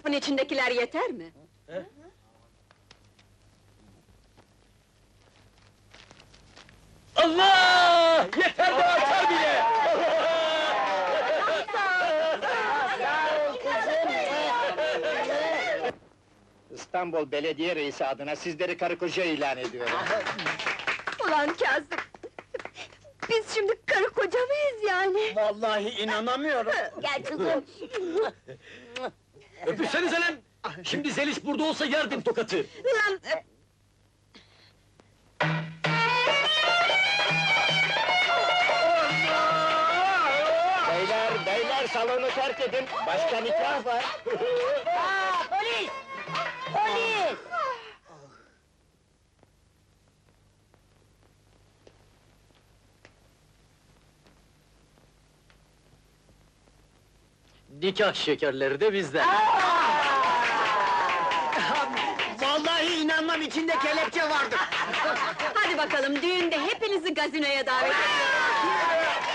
zarfın içindekiler yeter mi? Allah! Yeter de açar bile! İstanbul Belediye Reisi adına sizleri karı koca ilan ediyorum. Ulan Kazım! Biz şimdi karı koca mıyız yani? Vallahi inanamıyorum. Gel kızım! Öpüşsenize lan! Şimdi Zeliş burada olsa yerdim tokatı! Ulan! Beyler salonu terk edin. Başka nikah var. Polis! Polis! Nikah şekerleri de bizden! Vallahi inanmam, içinde kelepçe vardı. Hadi bakalım, düğünde hepinizi gazinoya davet ediyorum!